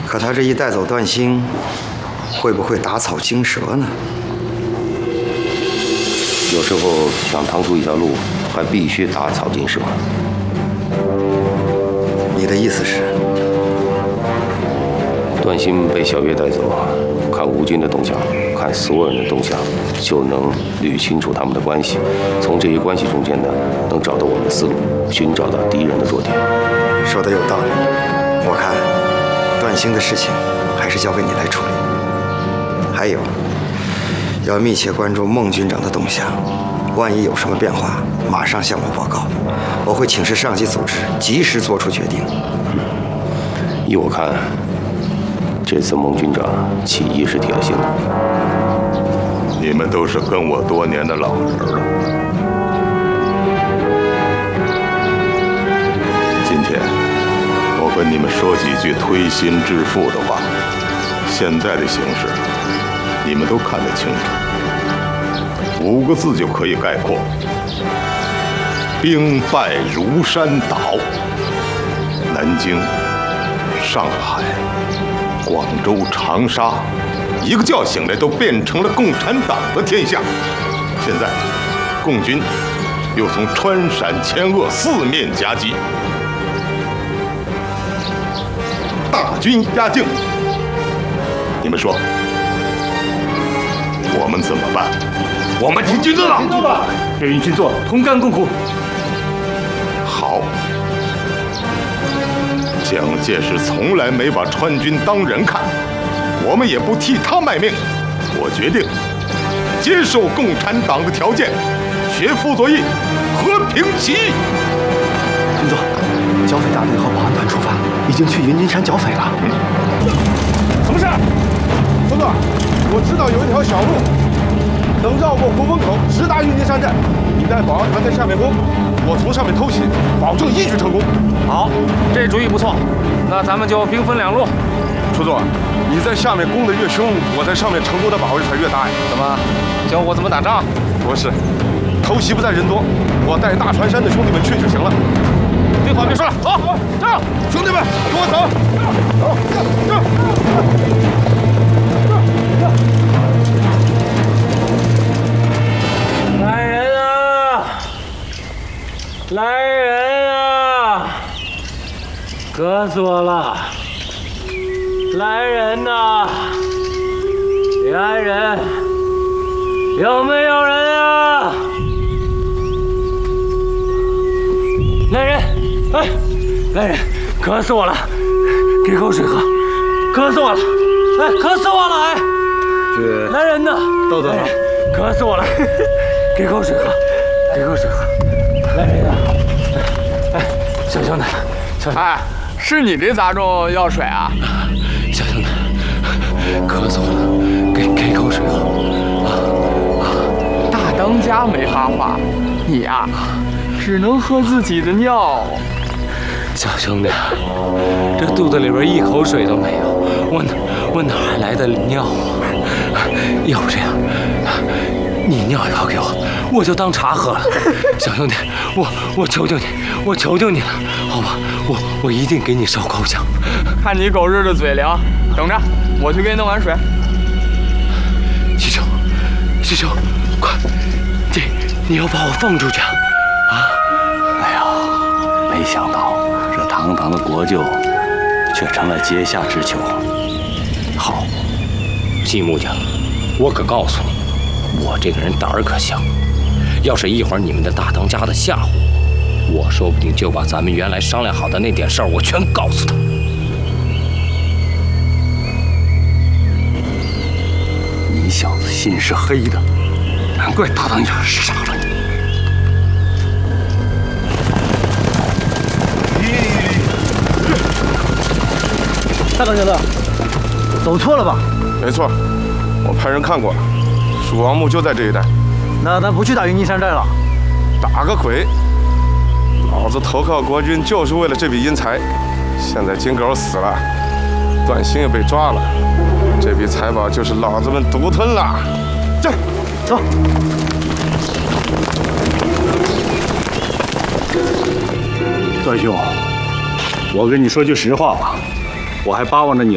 可他这一带走段兴，会不会打草惊蛇呢？ 有时候想趟出一条路，还必须打草惊蛇。 你的意思是？ 段兴被小月带走，看吴军的动向，看所有人的动向，就能捋清楚他们的关系。从这些关系中间呢，能找到我们的思路，寻找到敌人的弱点。 说的有道理。我看段兴的事情还是交给你来处理。还有，要密切关注孟军长的动向，万一有什么变化，马上向我报告。我会请示上级组织，及时做出决定。 依我看，这次孟军长起义是铁了心的。 你们都是跟我多年的老人了，今天我跟你们说几句推心置腹的话。现在的形势，你们都看得清楚，5个字就可以概括：兵败如山倒。南京、上海、广州、长沙，一个觉醒来都变成了共产党的天下。现在，共军又从川陕黔鄂4面夹击，大军压境。你们说，我们怎么办？我们挺军的了， 愿与军座同甘共苦。 好。蒋介石从来没把川军当人看，我们也不替他卖命。我决定接受共产党的条件，学傅作义，和平起义。 军座，剿匪大队和保安团出发，已经去云金山剿匪了。 什么事？孙子，我知道有一条小路，等绕过胡风口，直达云金山寨。你带保安团在下面攻，我从上面偷袭，保证一举成功。 好，这主意不错，那咱们就兵分2路。 楚总，你在下面攻得越凶，我在上面成功的把握才越大呀。 怎么，教我怎么打仗？ 不是，偷袭不在人多，我带大船山的兄弟们去就行了。 废话别说了，走，上！ 兄弟们，跟我走！ 来人啊！来人啊！渴死我了！来人呐！来人！有没有人啊？来人！哎，来人！渴死我了！给口水喝！渴死我了！哎，渴死我了！哎，来人呐！ 豆豆， 渴死我了！给口水喝！给口水喝！来人呀！哎，小兄弟，小兄弟， 哎，是你这杂种要水啊？ 小兄弟，渴死我了！给口水喝！ 大当家没哈话，你呀，只能喝自己的尿。 小兄弟，这肚子里边一口水都没有，我哪来的尿啊？要不这样，你尿一泡给我，我就当茶喝了。小兄弟，我求求你，我求求你了，好吧？我一定给你烧高香。 看你狗日的嘴凉，等着，我去给你弄碗水。 师兄，快，你要把我放出去啊！ 哎呀，没想到这堂堂的国舅，却成了阶下之囚。 好，季木匠，我可告诉你，我这个人胆儿可小，要是一会儿你们的大当家的吓唬我说不定就把咱们原来商量好的那点事儿，我全告诉他。 你小子心是黑的，难怪大当家杀了你。 大当家的，走错了吧？ 没错，我派人看过了，蜀王墓就在这一带。 那咱不去打云金山寨了？ 打个鬼！老子投靠国军就是为了这笔阴财，现在金狗死了，段兴也被抓了，这笔财宝就是老子们独吞了。这，走。 段兄，我跟你说句实话吧，我还巴望着你